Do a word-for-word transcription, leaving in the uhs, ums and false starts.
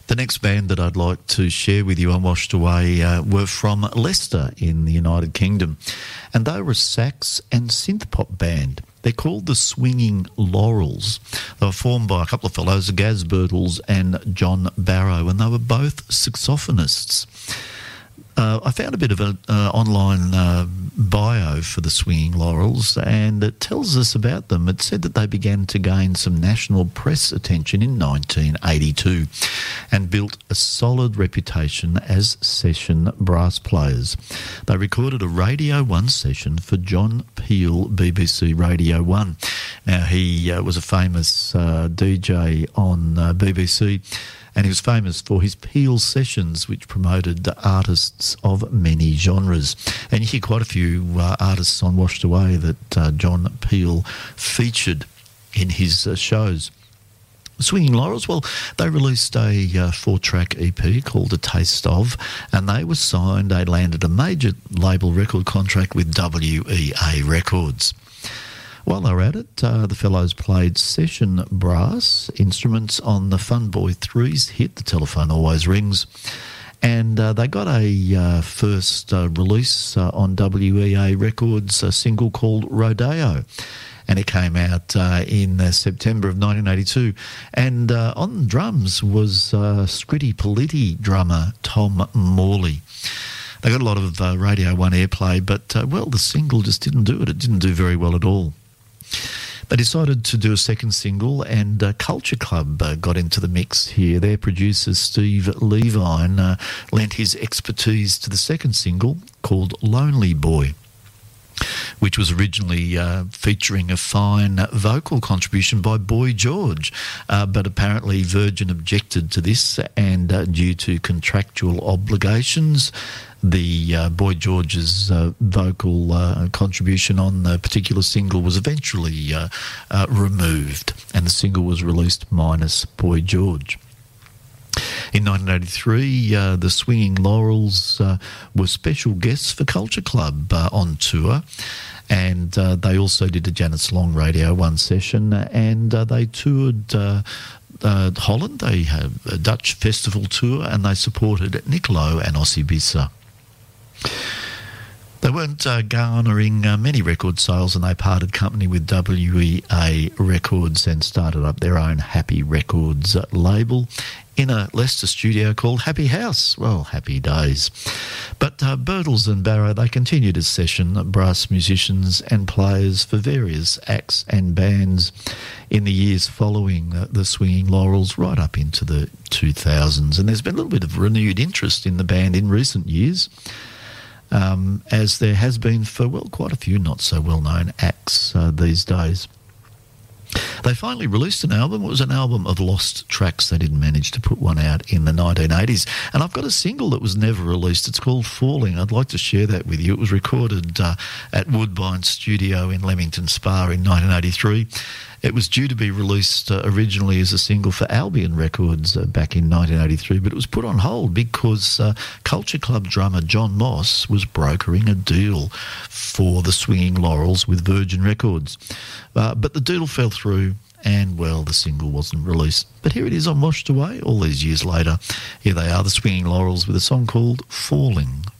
The next band that I'd like to share with you on Washed Away uh, were from Leicester in the United Kingdom, and they were a sax and synth pop band. They're called the Swinging Laurels. They were formed by a couple of fellows, Gaz Birtles and John Barrow, and they were both saxophonists. Uh, I found a bit of an uh, online uh, bio for the Swinging Laurels, and it tells us about them. It said that they began to gain some national press attention in nineteen eighty-two and built a solid reputation as session brass players. They recorded a Radio one session for John Peel, B B C Radio one. Now, he uh, was a famous uh, D J on uh, B B C, and he was famous for his Peel sessions, which promoted artists of many genres. And you hear quite a few uh, artists on Washed Away that uh, John Peel featured in his uh, shows. Swinging Laurels, well, they released a uh, four-track E P called A Taste Of, and they were signed, they landed a major label record contract with W E A Records. While they were at it, uh, the fellows played session brass instruments on the Fun Boy three's hit, The Telephone Always Rings, and uh, they got a uh, first uh, release uh, on W E A Records, a single called Rodeo, and it came out uh, in uh, September of nineteen eighty-two, and uh, on drums was uh, Scritti Politti drummer Tom Morley. They got a lot of uh, Radio one airplay, but, uh, well, the single just didn't do it. It didn't do very well at all. They decided to do a second single, and uh, Culture Club uh, got into the mix here. Their producer, Steve Levine, uh, lent his expertise to the second single called Lonely Boy, which was originally uh, featuring a fine vocal contribution by Boy George. Uh, but apparently Virgin objected to this, and uh, due to contractual obligations, the uh, Boy George's uh, vocal uh, contribution on the particular single was eventually uh, uh, removed, and the single was released minus Boy George. In nineteen eighty-three, uh, the Swinging Laurels uh, were special guests for Culture Club uh, on tour, and uh, they also did a Janet's Long Radio one session, and uh, they toured uh, uh, Holland. They had a Dutch festival tour, and they supported Nick Lowe and Ossie Bissa. They weren't uh, garnering uh, many record sales, and they parted company with W E A Records and started up their own Happy Records uh, label in a Leicester studio called Happy House. Well, happy days. But uh, Birtles and Barrow, they continued as session brass musicians and players for various acts and bands in the years following uh, the Swinging Laurels right up into the two thousands. And there's been a little bit of renewed interest in the band in recent years, Um, as there has been for, well, quite a few not-so-well-known acts uh, these days. They finally released an album. It was an album of lost tracks. They didn't manage to put one out in the nineteen eighties. And I've got a single that was never released. It's called Falling. I'd like to share that with you. It was recorded uh, at Woodbine Studio in Leamington Spa in nineteen eighty-three. It was due to be released uh, originally as a single for Albion Records uh, back in nineteen eighty-three, but it was put on hold because uh, Culture Club drummer John Moss was brokering a deal for the Swinging Laurels with Virgin Records. Uh, but the deal fell through, and, well, the single wasn't released. But here it is on Washed Away all these years later. Here they are, the Swinging Laurels, with a song called Falling.